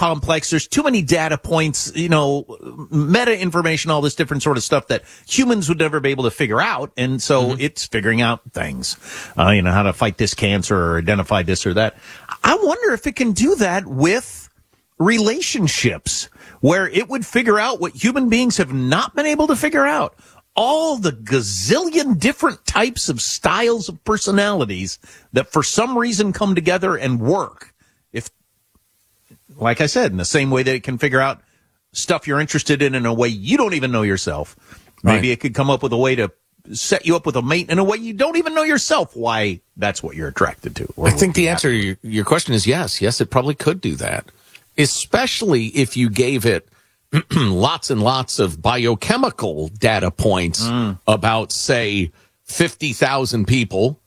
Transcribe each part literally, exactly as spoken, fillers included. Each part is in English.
complex. There's too many data points, you know, meta information, all this different sort of stuff that humans would never be able to figure out. And so mm-hmm. it's figuring out things, uh, you know, how to fight this cancer or identify this or that. I wonder if it can do that with relationships, where it would figure out what human beings have not been able to figure out. All the gazillion different types of styles of personalities that for some reason come together and work. If, like I said, in the same way that it can figure out stuff you're interested in in a way you don't even know yourself. Maybe right. it could come up with a way to set you up with a mate in a way you don't even know yourself why that's what you're attracted to. I think the answer to your, your question is yes. Yes, it probably could do that, especially if you gave it lots and lots of biochemical data points mm. about, say, fifty thousand people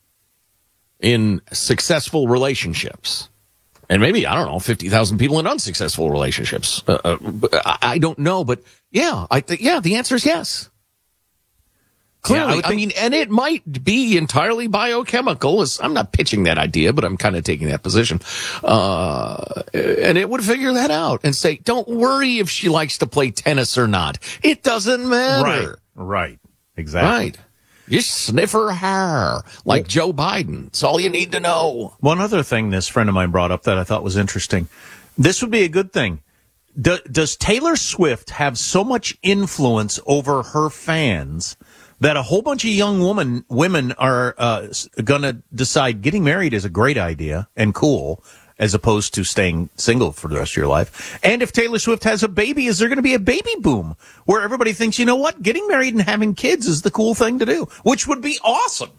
in successful relationships. And maybe, I don't know, fifty thousand people in unsuccessful relationships. Uh, uh, I don't know, but yeah, I th- yeah, the answer is yes. Clearly, yeah, I, I mean, and it might be entirely biochemical. I'm not pitching that idea, but I'm kind of taking that position. Uh, and it would figure that out and say, don't worry if she likes to play tennis or not. It doesn't matter. Right, right, exactly. Right. You sniff her hair like Joe Biden. It's all you need to know. One other thing this friend of mine brought up that I thought was interesting. This would be a good thing. Do, does Taylor Swift have so much influence over her fans that a whole bunch of young woman, women are uh, going to decide getting married is a great idea and cool, as opposed to staying single for the rest of your life? And if Taylor Swift has a baby, is there going to be a baby boom where everybody thinks, you know what, getting married and having kids is the cool thing to do, which would be awesome?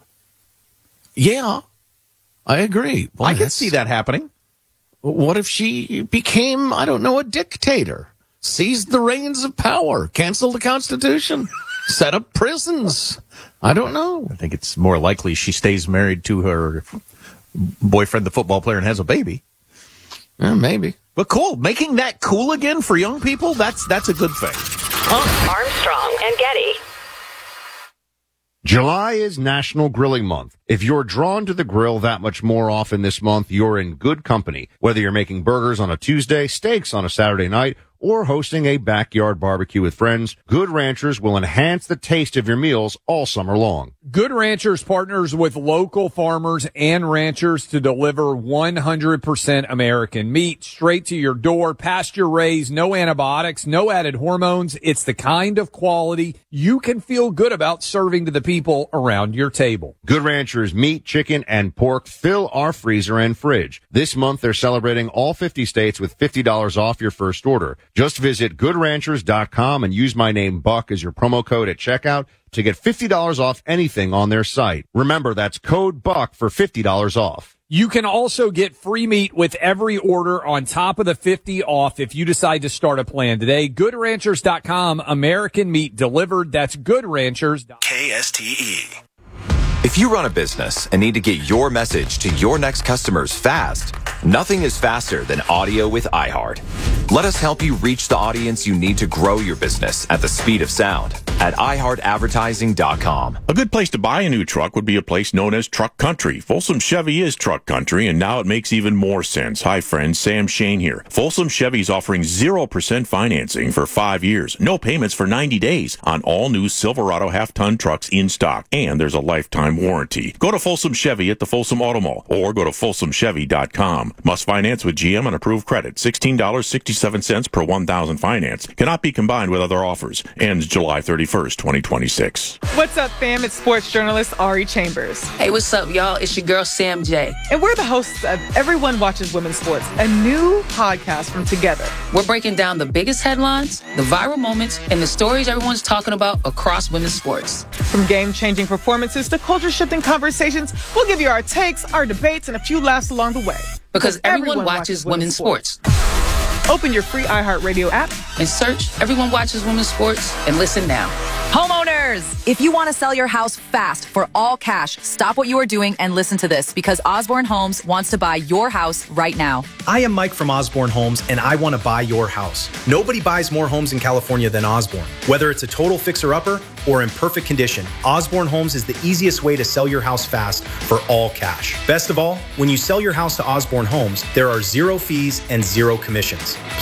Yeah, I agree. Boy, I can see that happening. What if she became, I don't know, a dictator, seized the reins of power, canceled the Constitution? Set up prisons. I don't know. I think it's more likely she stays married to her boyfriend, the football player, and has a baby. Yeah, maybe. But cool. Making that cool again for young people, that's that's a good thing. Huh? Armstrong and Getty. July is National Grilling Month. If you're drawn to the grill that much more often this month, you're in good company. Whether you're making burgers on a Tuesday, steaks on a Saturday night, or hosting a backyard barbecue with friends, Good Ranchers will enhance the taste of your meals all summer long. Good Ranchers partners with local farmers and ranchers to deliver one hundred percent American meat straight to your door, pasture raised, no antibiotics, no added hormones. It's the kind of quality you can feel good about serving to the people around your table. Good Ranchers meat, chicken, and pork fill our freezer and fridge. This month, they're celebrating all fifty states with fifty dollars off your first order. Just visit good ranchers dot com and use my name Buck as your promo code at checkout to get fifty dollars off anything on their site. Remember, that's code Buck for fifty dollars off. You can also get free meat with every order on top of the fifty off if you decide to start a plan today. good ranchers dot com, American meat delivered. That's good ranchers dot com. K S T E. If you run a business and need to get your message to your next customers fast, nothing is faster than audio with iHeart. Let us help you reach the audience you need to grow your business at the speed of sound at i heart advertising dot com. A good place to buy a new truck would be a place known as Truck Country. Folsom Chevy is Truck Country, and now it makes even more sense. Hi, friends. Sam Shane here. Folsom Chevy is offering zero percent financing for five years, no payments for ninety days on all new Silverado half-ton trucks in stock, and there's a lifetime warranty. Go to Folsom Chevy at the Folsom Auto Mall or go to folsom chevy dot com. Must finance with G M on approved credit. sixteen dollars and sixty-seven cents per one thousand finance. Cannot be combined with other offers. Ends July thirty-first, twenty twenty-six. What's up, fam? It's sports journalist Ari Chambers. Hey, what's up, y'all? It's your girl, Sam J. And we're the hosts of Everyone Watches Women's Sports, a new podcast from Together. We're breaking down the biggest headlines, the viral moments, and the stories everyone's talking about across women's sports. From game-changing performances to culture-shifting conversations, we'll give you our takes, our debates, and a few laughs along the way. Because everyone, everyone watches, watches women's sports. sports. Open your free iHeartRadio app and search Everyone Watches Women's Sports and listen now. Homeowners, if you want to sell your house fast for all cash, stop what you are doing and listen to this, because Osborne Homes wants to buy your house right now. I am Mike from Osborne Homes, and I want to buy your house. Nobody buys more homes in California than Osborne. Whether it's a total fixer-upper or in perfect condition, Osborne Homes is the easiest way to sell your house fast for all cash. Best of all, when you sell your house to Osborne Homes, there are zero fees and zero commissions.